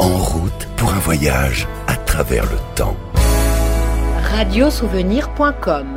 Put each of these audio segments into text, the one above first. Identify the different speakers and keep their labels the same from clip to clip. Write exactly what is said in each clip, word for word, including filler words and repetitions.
Speaker 1: En route pour un voyage à travers le temps.
Speaker 2: radiosouvenir point com.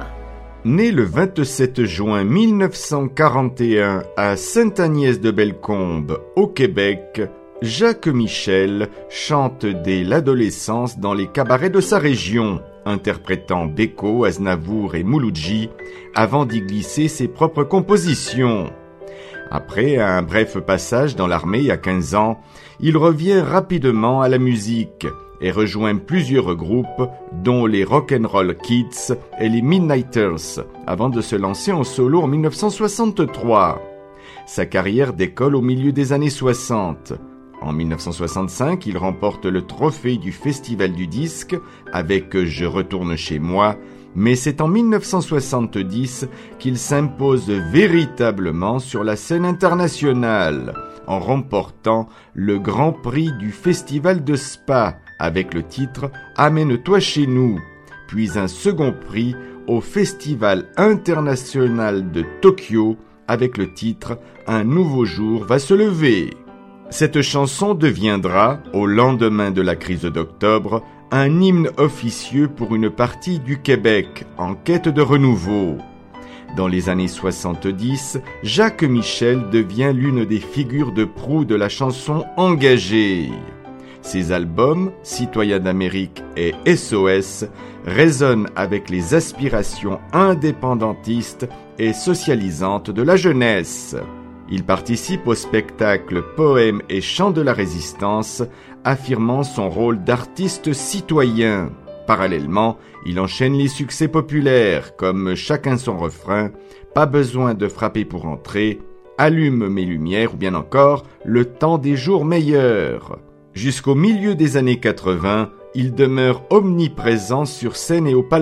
Speaker 3: Né le vingt-sept juin mille neuf cent quarante et un à Sainte-Agnès-de-Bellecombe, au Québec, Jacques Michel chante dès l'adolescence dans les cabarets de sa région, interprétant Beko, Aznavour et Mouloudji, avant d'y glisser ses propres compositions. Après un bref passage dans l'armée à quinze ans, il revient rapidement à la musique et rejoint plusieurs groupes, dont les Rock'n'Roll Kids et les Midnighters, avant de se lancer en solo en mille neuf cent soixante-trois. Sa carrière décolle au milieu des années soixante. En mille neuf cent soixante-cinq, il remporte le trophée du Festival du disque avec « Je retourne chez moi », mais c'est en mille neuf cent soixante-dix qu'il s'impose véritablement sur la scène internationale, en remportant le Grand Prix du Festival de Spa avec le titre « Amène-toi chez nous », puis un second prix au Festival international de Tokyo avec le titre « Un nouveau jour va se lever ». Cette chanson deviendra, au lendemain de la crise d'octobre, un hymne officieux pour une partie du Québec en quête de renouveau. Dans les années soixante-dix, Jacques Michel devient l'une des figures de proue de la chanson engagée. Ses albums, Citoyens d'Amérique et S O S, résonnent avec les aspirations indépendantistes et socialisantes de la jeunesse. Il participe au spectacle Poèmes et Chants de la Résistance, affirmant son rôle d'artiste citoyen. Parallèlement, il enchaîne les succès populaires comme Chacun son refrain, Pas besoin de frapper pour entrer, Allume mes lumières ou bien encore Le temps des jours meilleurs. Jusqu'au milieu des années quatre-vingts, il demeure omniprésent sur scène et au palmarès.